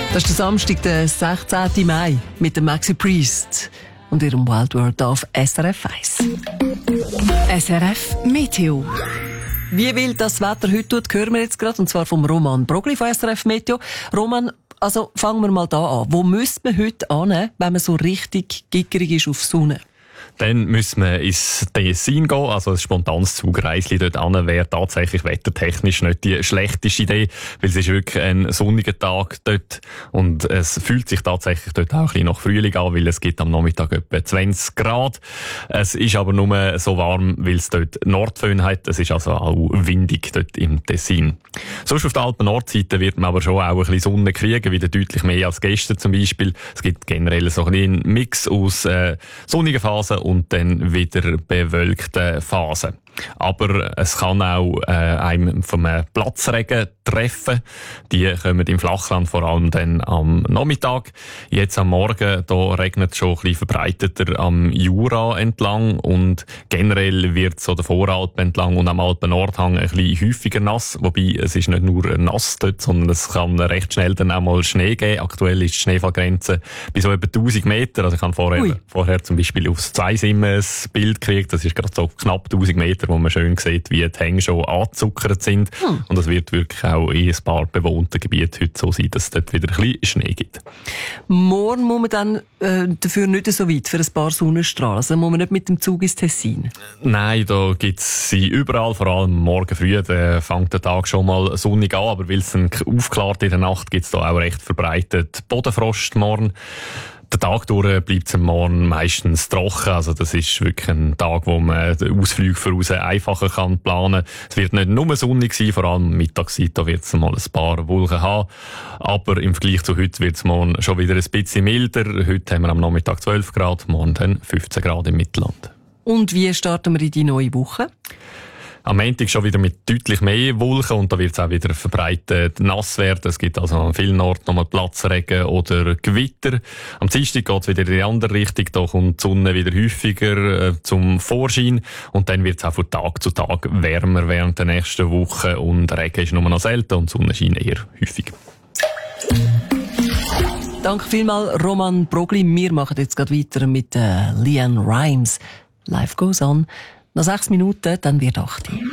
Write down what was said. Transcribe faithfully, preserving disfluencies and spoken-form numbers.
Das ist der Samstag, der sechzehnten Mai, mit dem Maxi Priest und ihrem Wild World auf S R F eins. S R F Meteo. Wie wild das Wetter heute tut, hören wir jetzt gerade, und zwar vom Roman Brogli von S R F Meteo. Roman, also fangen wir mal da an. Wo müsste man heute hin, wenn man so richtig gickerig ist auf Sonne? Dann müssen wir ins Tessin gehen. Also ein spontanes Zugreisli dort hin wäre tatsächlich wettertechnisch nicht die schlechteste Idee, weil es ist wirklich ein sonniger Tag dort und es fühlt sich tatsächlich dort auch ein bisschen nach Frühling an, weil es gibt am Nachmittag etwa zwanzig Grad. Es ist aber nur so warm, weil es dort Nordföhn hat. Es ist also auch windig dort im Tessin. Sonst auf der Alpen-Nordseite wird man aber schon auch ein bisschen Sonne kriegen, wieder deutlich mehr als gestern zum Beispiel. Es gibt generell so ein bisschen einen Mix aus äh, sonnigen Phasen und dann wieder bewölkten Phasen. Aber es kann auch äh, einem vom Platzregen treffen. Die kommen im Flachland vor allem dann am Nachmittag. Jetzt am Morgen, da regnet es schon ein bisschen verbreiteter am Jura entlang und generell wird so der Voralpen entlang und am Alpen-Nordhang ein bisschen häufiger nass. Wobei, es ist nicht nur nass dort, sondern es kann recht schnell dann auch mal Schnee geben. Aktuell ist die Schneefallgrenze bei so etwa tausend Meter. Also ich habe vorher, vorher zum Beispiel aufs Zweisimmen ein Bild gekriegt. Das ist gerade so knapp tausend Meter, wo man schön sieht, wie die Hänge schon angezuckert sind. Hm. Und es wird wirklich auch in ein paar bewohnten Gebieten heute so sein, dass es dort wieder ein bisschen Schnee gibt. Morgen muss man dann äh, dafür nicht so weit für ein paar Sonnenstrahlen. Also muss man nicht mit dem Zug ins Tessin? Nein, da gibt es sie überall, vor allem morgen früh. Da fängt der Tag schon mal sonnig an, aber weil es dann aufklart in der Nacht, gibt es da auch recht verbreitet Bodenfrost morgen. Der Tag durch bleibt es am Morgen meistens trocken. Also das ist wirklich ein Tag, wo man den Ausflug voraus einfacher kann planen. Es wird nicht nur sonnig sein, vor allem Mittagszeit, da wird es mal ein paar Wolken haben. Aber im Vergleich zu heute wird es morgen schon wieder ein bisschen milder. Heute haben wir am Nachmittag zwölf Grad, morgen dann fünfzehn Grad im Mittelland. Und wie starten wir in die neue Woche? Am Montag schon wieder mit deutlich mehr Wolken und da wird es auch wieder verbreitet nass werden. Es gibt also an vielen Orten nochmal Platzregen oder Gewitter. Am Dienstag geht es wieder in die andere Richtung. Da kommt die Sonne wieder häufiger äh, zum Vorschein und dann wird es auch von Tag zu Tag wärmer während der nächsten Woche und Regen ist nur noch selten und Sonnenschein eher häufig. Danke vielmals, Roman Brogli. Wir machen jetzt gerade weiter mit äh, LeAnn Rimes. Life goes on. Noch sechs Minuten, dann wird acht.